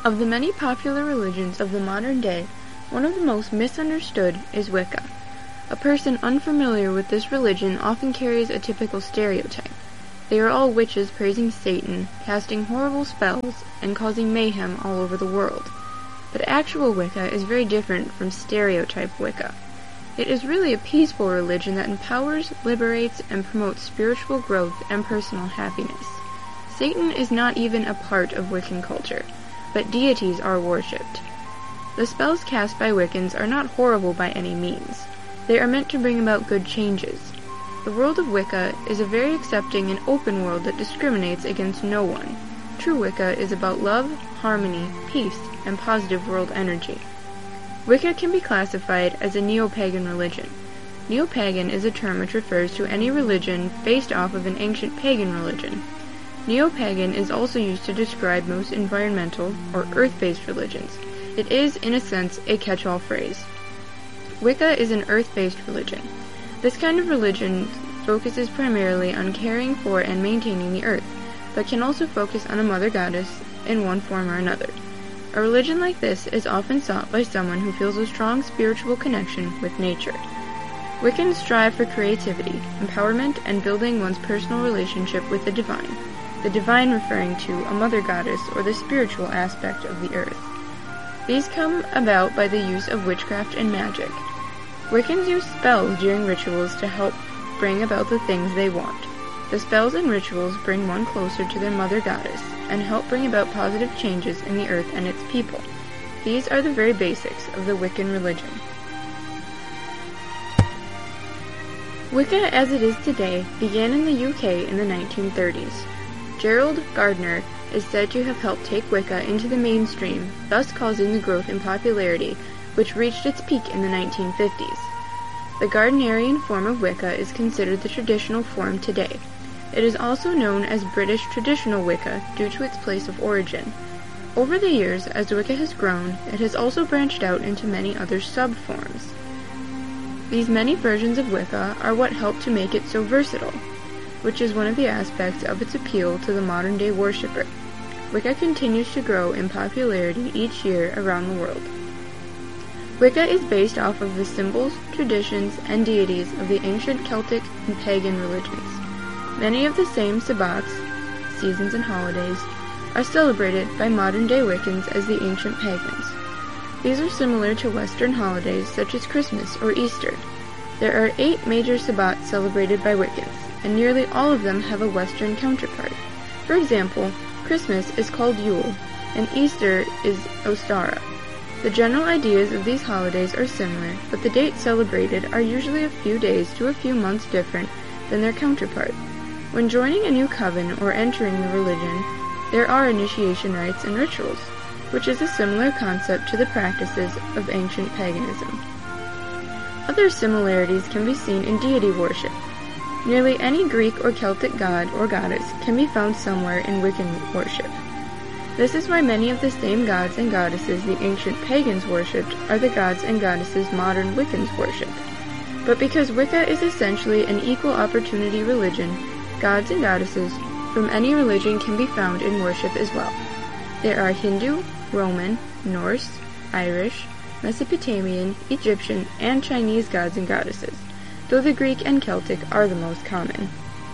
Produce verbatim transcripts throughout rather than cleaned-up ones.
Of the many popular religions of the modern day, one of the most misunderstood is Wicca. A person unfamiliar with this religion often carries a typical stereotype. They are all witches praising Satan, casting horrible spells, and causing mayhem all over the world. But actual Wicca is very different from stereotype Wicca. It is really a peaceful religion that empowers, liberates, and promotes spiritual growth and personal happiness. Satan is not even a part of Wiccan culture, but deities are worshipped. The spells cast by Wiccans are not horrible by any means. They are meant to bring about good changes. The world of Wicca is a very accepting and open world that discriminates against no one. True Wicca is about love, harmony, peace, and positive world energy. Wicca can be classified as a neo-pagan religion. Neo-pagan is a term which refers to any religion based off of an ancient pagan religion. Neo-pagan is also used to describe most environmental or earth-based religions. It is, in a sense, a catch-all phrase. Wicca is an earth-based religion. This kind of religion focuses primarily on caring for and maintaining the earth, but can also focus on a mother goddess in one form or another. A religion like this is often sought by someone who feels a strong spiritual connection with nature. Wiccans strive for creativity, empowerment, and building one's personal relationship with the divine, the divine referring to a mother goddess or the spiritual aspect of the earth. These come about by the use of witchcraft and magic. Wiccans use spells during rituals to help bring about the things they want. The spells and rituals bring one closer to their mother goddess and help bring about positive changes in the earth and its people. These are the very basics of the Wiccan religion. Wicca as it is today began in the U K in the nineteen thirties. Gerald Gardner is said to have helped take Wicca into the mainstream, thus causing the growth in popularity, which reached its peak in the nineteen fifties. The Gardnerian form of Wicca is considered the traditional form today. It is also known as British traditional Wicca due to its place of origin. Over the years, as Wicca has grown, it has also branched out into many other sub-forms. These many versions of Wicca are what help to make it so versatile, which is one of the aspects of its appeal to the modern-day worshipper. Wicca continues to grow in popularity each year around the world. Wicca is based off of the symbols, traditions, and deities of the ancient Celtic and pagan religions. Many of the same Sabbats, seasons and holidays, are celebrated by modern-day Wiccans as the ancient pagans. These are similar to Western holidays such as Christmas or Easter. There are eight major Sabbats celebrated by Wiccans, and nearly all of them have a Western counterpart. For example, Christmas is called Yule, and Easter is Ostara. The general ideas of these holidays are similar, but the dates celebrated are usually a few days to a few months different than their counterpart. When joining a new coven or entering the religion, there are initiation rites and rituals, which is a similar concept to the practices of ancient paganism. Other similarities can be seen in deity worship. Nearly any Greek or Celtic god or goddess can be found somewhere in Wiccan worship. This is why many of the same gods and goddesses the ancient pagans worshipped are the gods and goddesses modern Wiccans worship. But because Wicca is essentially an equal opportunity religion, gods and goddesses from any religion can be found in worship as well. There are Hindu, Roman, Norse, Irish, Mesopotamian, Egyptian, and Chinese gods and goddesses, though the Greek and Celtic are the most common.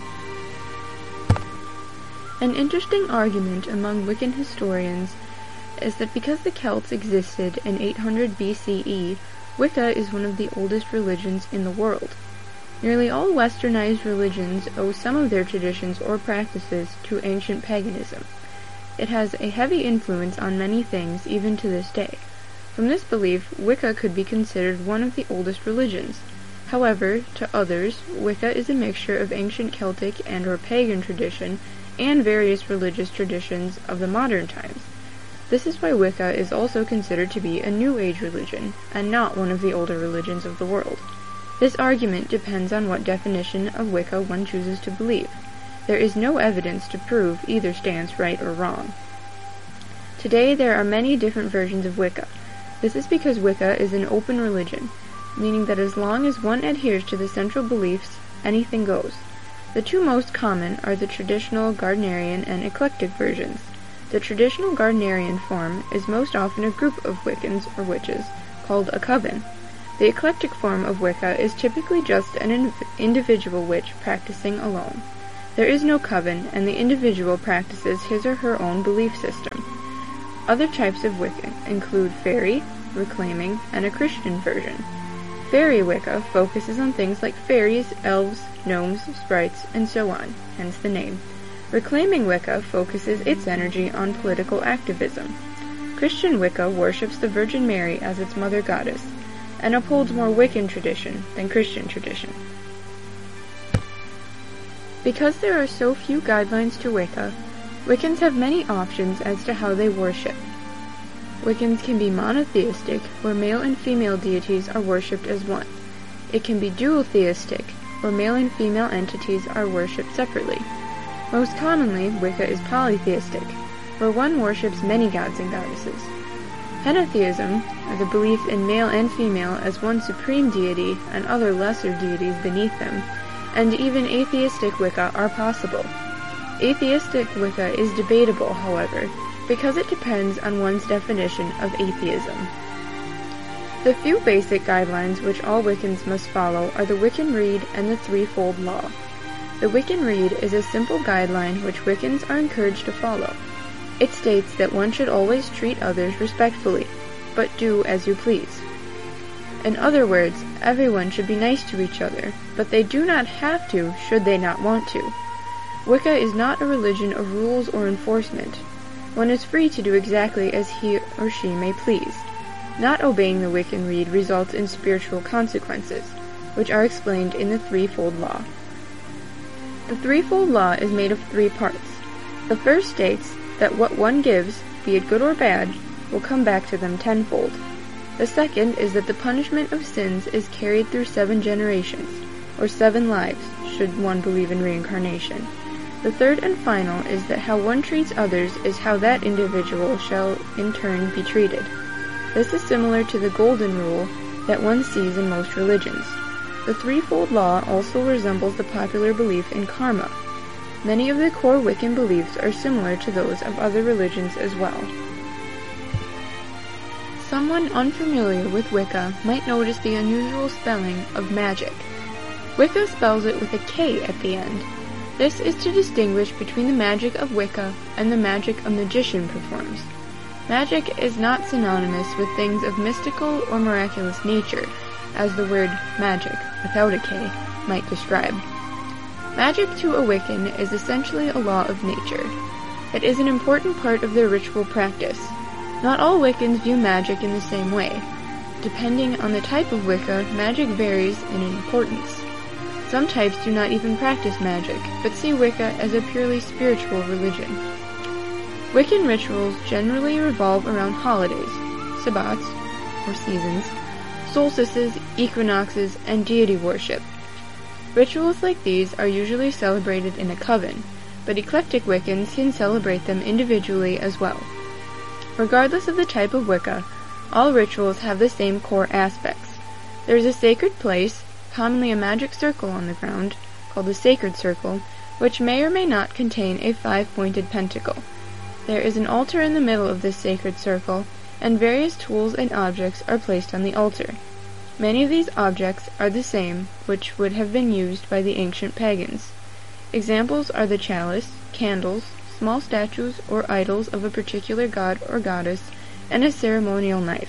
An interesting argument among Wiccan historians is that because the Celts existed in eight hundred B C E, Wicca is one of the oldest religions in the world. Nearly all westernized religions owe some of their traditions or practices to ancient paganism. It has a heavy influence on many things even to this day. From this belief, Wicca could be considered one of the oldest religions. However, to others, Wicca is a mixture of ancient Celtic and or pagan tradition and various religious traditions of the modern times. This is why Wicca is also considered to be a New Age religion, and not one of the older religions of the world. This argument depends on what definition of Wicca one chooses to believe. There is no evidence to prove either stance right or wrong. Today there are many different versions of Wicca. This is because Wicca is an open religion, meaning that as long as one adheres to the central beliefs, anything goes. The two most common are the traditional Gardnerian and eclectic versions. The traditional Gardnerian form is most often a group of Wiccans or witches, called a coven. The eclectic form of Wicca is typically just an in- individual witch practicing alone. There is no coven, and the individual practices his or her own belief system. Other types of Wicca include fairy, reclaiming, and a Christian version. Fairy Wicca focuses on things like fairies, elves, gnomes, sprites, and so on, hence the name. Reclaiming Wicca focuses its energy on political activism. Christian Wicca worships the Virgin Mary as its mother goddess, and upholds more Wiccan tradition than Christian tradition. Because there are so few guidelines to Wicca, Wiccans have many options as to how they worship. Wiccans can be monotheistic, where male and female deities are worshipped as one. It can be dual-theistic, where male and female entities are worshipped separately. Most commonly, Wicca is polytheistic, where one worships many gods and goddesses. Henotheism, or the belief in male and female as one supreme deity and other lesser deities beneath them, and even atheistic Wicca are possible. Atheistic Wicca is debatable, however, because it depends on one's definition of atheism. The few basic guidelines which all Wiccans must follow are the Wiccan Rede and the Threefold Law. The Wiccan Rede is a simple guideline which Wiccans are encouraged to follow. It states that one should always treat others respectfully, but do as you please. In other words, everyone should be nice to each other, but they do not have to should they not want to. Wicca is not a religion of rules or enforcement. One is free to do exactly as he or she may please. Not obeying the Wiccan Rede results in spiritual consequences, which are explained in the Threefold Law. The Threefold Law is made of three parts. The first states that what one gives, be it good or bad, will come back to them tenfold. The second is that the punishment of sins is carried through seven generations, or seven lives, should one believe in reincarnation. The third and final is that how one treats others is how that individual shall in turn be treated. This is similar to the Golden Rule that one sees in most religions. The Threefold Law also resembles the popular belief in karma. Many of the core Wiccan beliefs are similar to those of other religions as well. Someone unfamiliar with Wicca might notice the unusual spelling of magic. Wicca spells it with a K at the end. This is to distinguish between the magic of Wicca and the magic a magician performs. Magic is not synonymous with things of mystical or miraculous nature, as the word magic, without a K, might describe. Magic to a Wiccan is essentially a law of nature. It is an important part of their ritual practice. Not all Wiccans view magic in the same way. Depending on the type of Wicca, magic varies in importance. Some types do not even practice magic, but see Wicca as a purely spiritual religion. Wiccan rituals generally revolve around holidays, sabbats, or seasons, solstices, equinoxes, and deity worship. Rituals like these are usually celebrated in a coven, but eclectic Wiccans can celebrate them individually as well. Regardless of the type of Wicca, all rituals have the same core aspects. There is a sacred place, commonly a magic circle on the ground, called the sacred circle, which may or may not contain a five-pointed pentacle. There is an altar in the middle of this sacred circle, and various tools and objects are placed on the altar. Many of these objects are the same which would have been used by the ancient pagans. Examples are the chalice, candles, small statues or idols of a particular god or goddess, and a ceremonial knife.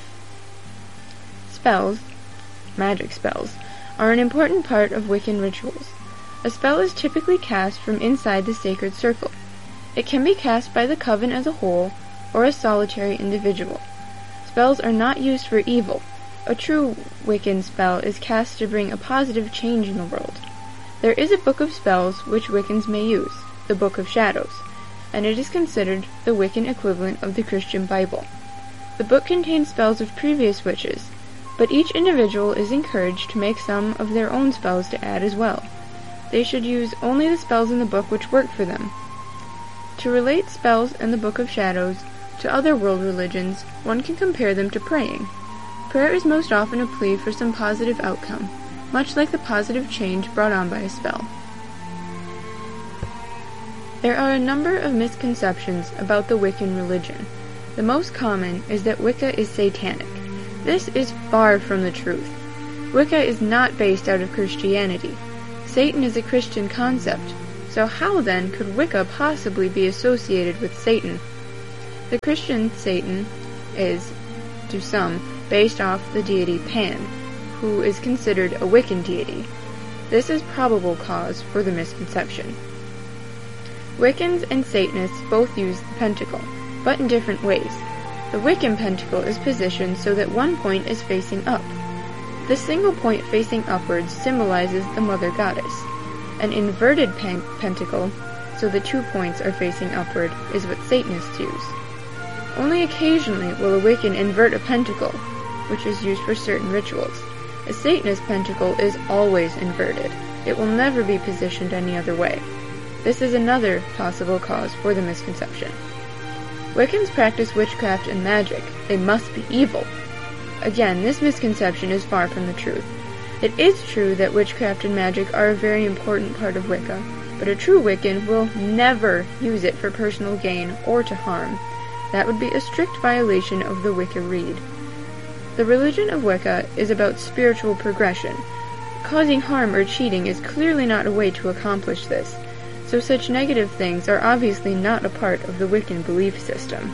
Spells, magic spells, are an important part of Wiccan rituals. A spell is typically cast from inside the sacred circle. It can be cast by the coven as a whole, or a solitary individual. Spells are not used for evil. A true Wiccan spell is cast to bring a positive change in the world. There is a book of spells which Wiccans may use, the Book of Shadows, and it is considered the Wiccan equivalent of the Christian Bible. The book contains spells of previous witches, but each individual is encouraged to make some of their own spells to add as well. They should use only the spells in the book which work for them. To relate spells in the Book of Shadows to other world religions, one can compare them to praying. Prayer is most often a plea for some positive outcome, much like the positive change brought on by a spell. There are a number of misconceptions about the Wiccan religion. The most common is that Wicca is satanic. This is far from the truth. Wicca is not based out of Christianity. Satan is a Christian concept, so how then could Wicca possibly be associated with Satan? The Christian Satan is, to some, based off the deity Pan, who is considered a Wiccan deity. This is probable cause for the misconception. Wiccans and Satanists both use the pentacle, but in different ways. The Wiccan pentacle is positioned so that one point is facing up. The single point facing upwards symbolizes the Mother Goddess. An inverted pen- pentacle, so the two points are facing upward, is what Satanists use. Only occasionally will a Wiccan invert a pentacle, which is used for certain rituals. A Satanist pentacle is always inverted. It will never be positioned any other way. This is another possible cause for the misconception. Wiccans practice witchcraft and magic. They must be evil. Again, this misconception is far from the truth. It is true that witchcraft and magic are a very important part of Wicca, but a true Wiccan will never use it for personal gain or to harm. That would be a strict violation of the Wicca Rede. The religion of Wicca is about spiritual progression. Causing harm or cheating is clearly not a way to accomplish this, so such negative things are obviously not a part of the Wiccan belief system.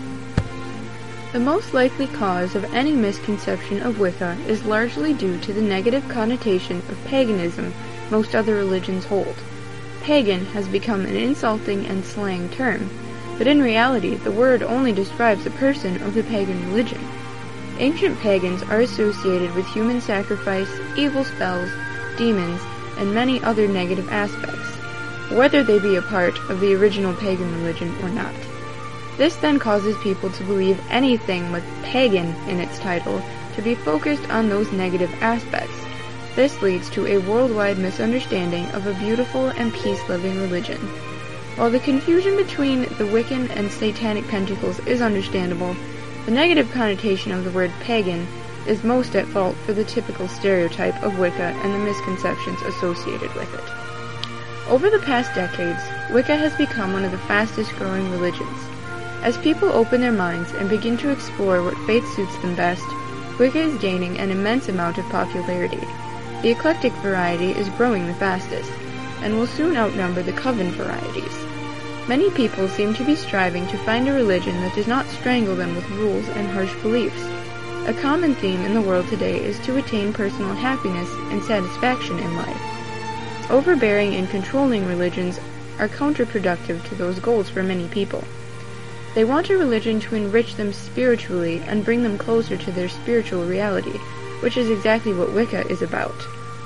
The most likely cause of any misconception of Wicca is largely due to the negative connotation of paganism most other religions hold. Pagan has become an insulting and slang term, but in reality the word only describes a person of the pagan religion. Ancient pagans are associated with human sacrifice, evil spells, demons, and many other negative aspects, whether they be a part of the original pagan religion or not. This then causes people to believe anything with pagan in its title to be focused on those negative aspects. This leads to a worldwide misunderstanding of a beautiful and peace-loving religion. While the confusion between the Wiccan and Satanic pentacles is understandable, the negative connotation of the word pagan is most at fault for the typical stereotype of Wicca and the misconceptions associated with it. Over the past decades, Wicca has become one of the fastest-growing religions. As people open their minds and begin to explore what faith suits them best, Wicca is gaining an immense amount of popularity. The eclectic variety is growing the fastest, and will soon outnumber the coven varieties. Many people seem to be striving to find a religion that does not strangle them with rules and harsh beliefs. A common theme in the world today is to attain personal happiness and satisfaction in life. Overbearing and controlling religions are counterproductive to those goals for many people. They want a religion to enrich them spiritually and bring them closer to their spiritual reality, which is exactly what Wicca is about.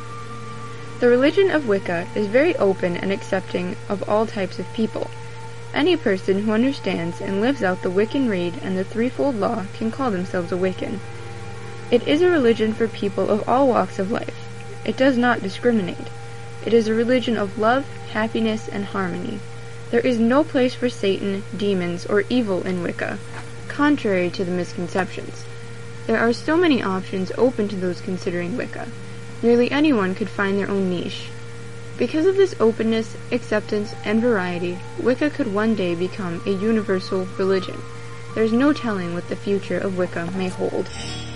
The religion of Wicca is very open and accepting of all types of people. Any person who understands and lives out the Wiccan Rede and the threefold law can call themselves a Wiccan. It is a religion for people of all walks of life. It does not discriminate. It is a religion of love, happiness, and harmony. There is no place for Satan, demons, or evil in Wicca, contrary to the misconceptions. There are so many options open to those considering Wicca. Nearly anyone could find their own niche. Because of this openness, acceptance, and variety, Wicca could one day become a universal religion. There is no telling what the future of Wicca may hold.